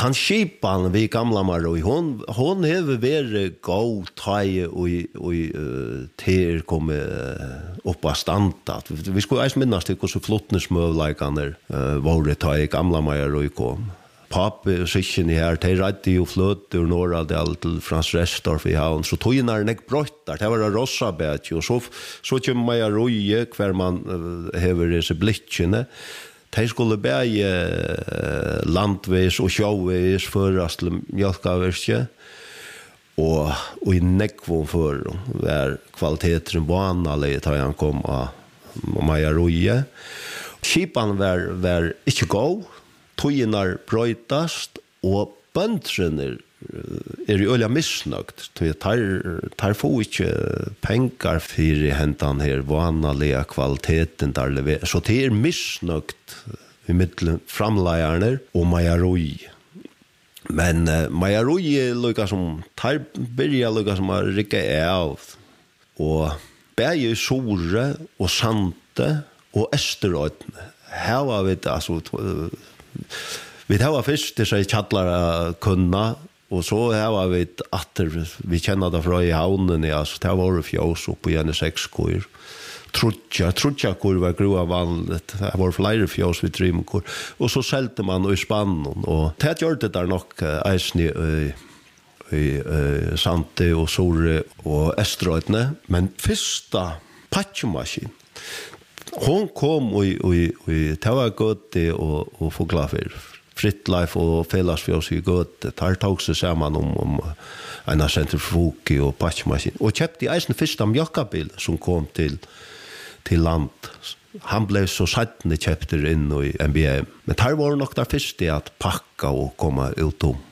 han skipan vi gamla Maroi, hon hever vært god tøy og til komme opp av standa. Vi skulle eis minnes til hvordan flottnesmøvleikene våre tøy gamla Maroi kom. Pappe og sikken her, de redde jo fløt ur Norradal til Frans Restorff i havn, så tog når nek brøttar, det var rossabet, og så kommer Maroi, hver man hever disse blikkene. De skulle bæge landvis og sjåvis førast til mjölkaverket, og i nekvån for var kvaliteten vanlig da han kom av Maroi. Skipan var ikke god, tøynar brøytast, og bøndrener i øyla misnøgt. Tar få ikke penger for hentan her vanlige kvaliteten der leverer. Så det misnøgt i middelen framleierne og Maroi. Men Maroi lukka som, tar byrja lukka som har rikket av. Og bæge sore og sante og esterøytene. Her var vi det, altså, vi har først til seg kjallara kunna, og så har vi atter, vi kjenner det fra i havnen, altså, det var fjås oppe i 6 kor. Trutja kor var grua vanligt, det var flere fjås vi drivmkor, og så selte man i spannen, og det gjør det der nok eisen i Sante og Sore og Estrøytene, men fyrsta patjumaskin, hon kom det var godt og få glad for Frittleif og Felasfjøs i godt. Der tog seg sammen om en centrifuge og patchmaskin. Og kjøpte eisen første mjölkabil som kom til land. Han ble så sattende kjøpte inn i MBM. Men der var nok der første at pakka og komme ut om.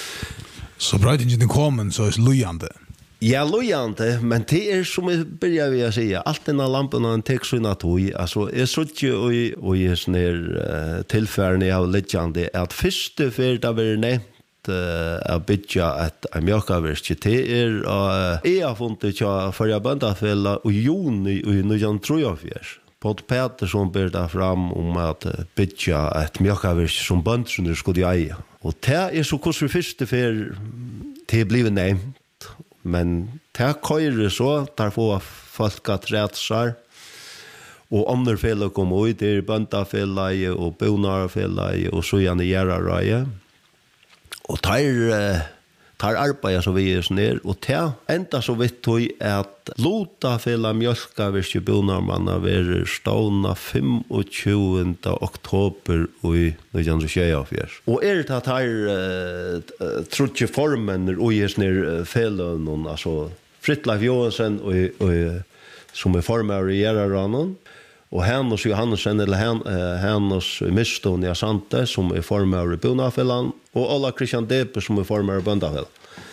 Så brøytingen kom, så er lujande? Ja, lojande, men det som jeg börjar vi å si, alt denne lampen og en tek sånn at vi, altså, jeg så ikke og i sånne tilfærene av lidjande, at første før det var nevnt å bygge et mjölkaverk til jeg har funnet ikke for jeg bøndafella i juni i 1943. Pott Petersson ber det fram om at bygge et mjölkaverk som bøndene skulle eie. Og det så hvordan første før det ble nevnt, men det køyre så, der får folk at retsar, og andre fellet kom ut, det bøndafellet og bonarfellet, og så gjerne gjerrareie. Og tar arbeidet så vi ned, og det enda så vidt tog at lotafellet mjölkaverk bonarmanna var stående 25. oktober i 1924. Og det at her trodde formen og ned fellet, altså Frittleif Johansen som former i gjerrareie, og Hennes Johansen, eller Hennes Miston i Asante, som former i Bonafellan, og Ola Christian Depe, som former i Bøndafell.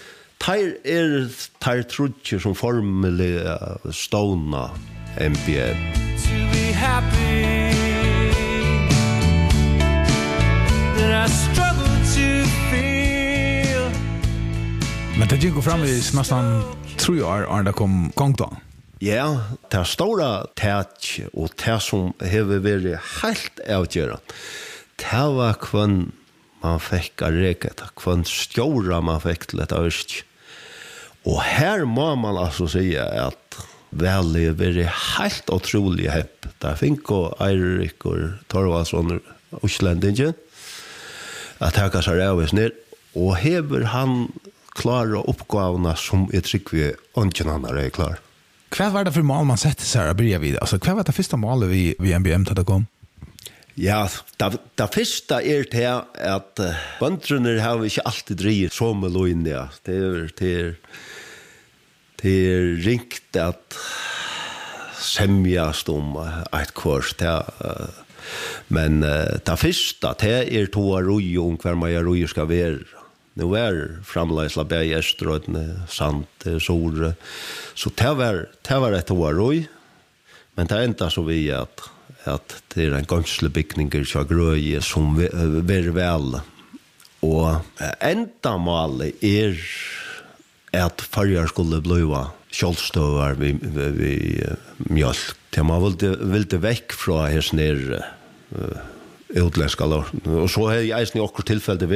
Ter trutjer som formelig stående MPM. To be happy that I struggle to feel. Men det gick fram i nästan 3 år det kom gång då. Ja, det stora tæt og det som hever vært helt avgjørende, det var kvann man fikk av reket, kvann stjåra man fikk til et øst. Og her må man altså si at veldig vært helt utrolig hepp. Det fikk og Eirik og Torvaldsson og Østlendingen at jeg kan seg ræves ned, og hever han klare oppgavene som jeg trykker vi ønsken han er klar. Hva var det for mål man sette seg å börja vid? Altså, hva var det første målet vi MBM til det kom? Ja, det første til at bøndrene har vi ikke alltid drivet så med løgn, ja. Det ringt at semjast om et kurs, men det første til to av roi om hver man roi skal være. Nu var framleisla bæg Estrøytene, Sante, Sore. Så det var et år, men det enda så vi at det en gangsle bygninger som grøye som var vel. Og enda malet at farger skulle bliva kjølstøver ved mjölk. Det man ville vekk fra hans nere utländska. Og så har jeg eisen i okkur tilfelle